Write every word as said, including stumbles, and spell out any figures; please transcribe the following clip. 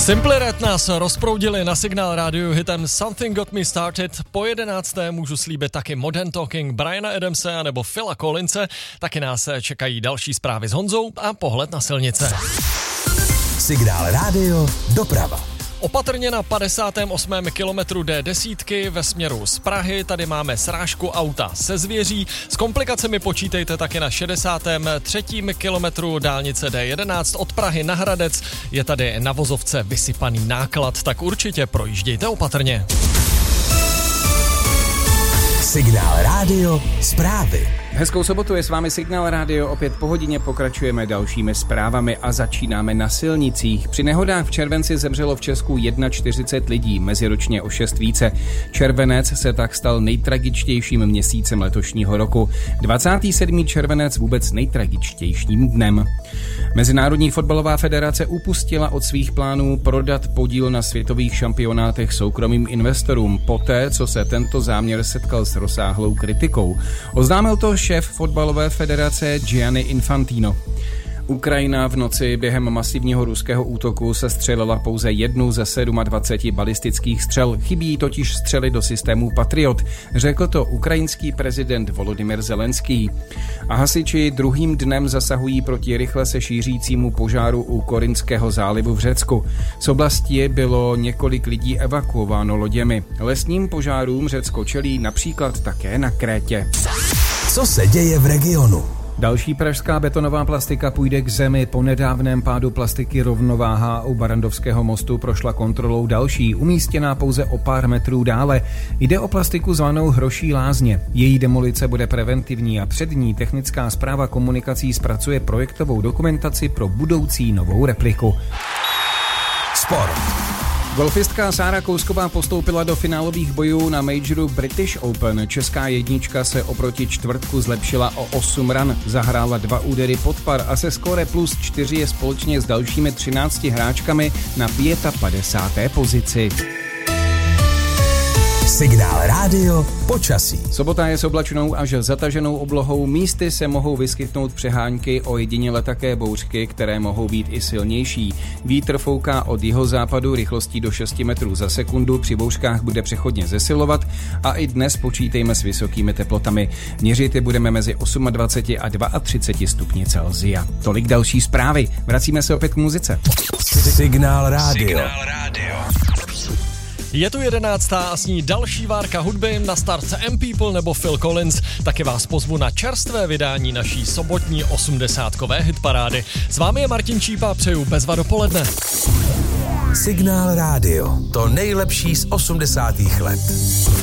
Simply Red nás rozproudili na Signál rádiu hitem Something Got Me Started. Po jedenácté můžu slíbit taky Modern Talking Briana Adamse nebo Phila Collinse. Taky nás čekají další zprávy s Honzou a pohled na silnice. Signál rádio doprava. Opatrně na padesátém osmém kilometru D desítky ve směru z Prahy. Tady máme srážku auta se zvěří. S komplikacemi počítejte taky na šedesátém třetím kilometru dálnice D jedenáct od Prahy na Hradec. Je tady na vozovce vysypaný náklad, tak určitě projíždějte opatrně. Signál rádio zprávy. Hezkou sobotu, je s vámi Signál rádio, opět po hodině pokračujeme dalšími zprávami a začínáme na silnicích. Při nehodách v červenci zemřelo v Česku čtyřicet jedna lidí, meziročně o šest více. Červenec se tak stal nejtragičtějším měsícem letošního roku. dvacátého sedmého červenec vůbec nejtragičtějším dnem. Mezinárodní fotbalová federace upustila od svých plánů prodat podíl na světových šampionátech soukromým investorům poté, co se tento záměr setkal s rozsáhlou kritikou. Oznámil to šéf fotbalové federace Gianni Infantino. Ukrajina v noci během masivního ruského útoku sestřelila pouze jednu ze dvaceti sedmi balistických střel. Chybí totiž střely do systému Patriot, řekl to ukrajinský prezident Volodymyr Zelenský. A hasiči druhým dnem zasahují proti rychle se šířícímu požáru u Korinského zálivu v Řecku. Z oblasti bylo několik lidí evakuováno loděmi. Lesním požárům Řecko čelí například také na Krétě. Co se děje v regionu? Další pražská betonová plastika půjde k zemi. Po nedávném pádu plastiky rovnováha u Barrandovského mostu prošla kontrolou další, umístěná pouze o pár metrů dále. Jde o plastiku zvanou Hroší lázně. Její demolice bude preventivní a před ní technická správa komunikací zpracuje projektovou dokumentaci pro budoucí novou repliku. Sport. Golfistka Sára Kousková postoupila do finálových bojů na majoru British Open. Česká jednička se oproti čtvrtku zlepšila o osm ran, zahrála dva údery pod par a se skóre plus čtyři je společně s dalšími třinácti hráčkami na padesáté páté pozici. Signál rádio počasí. Sobota je s oblačnou až zataženou oblohou, místy se mohou vyskytnout přehánky, ojediněle také bouřky, které mohou být i silnější. Vítr fouká od jihozápadu rychlostí do šesti metrů za sekundu, při bouřkách bude přechodně zesilovat a i dnes počítejme s vysokými teplotami. Měřit je budeme mezi dvaceti osmi a třiceti dvěma stupni Celsia. Tolik další zprávy, vracíme se opět k muzice. Signál rádio. Signál rádio. Je tu jedenáctá a s ní další várka hudby, na startce M People nebo Phil Collins. Taky vás pozvu na čerstvé vydání naší sobotní osmdesátkové hitparády. S vámi je Martin Čípa, přeju bezva dopoledne. Signál rádio, to nejlepší z osmdesátých let.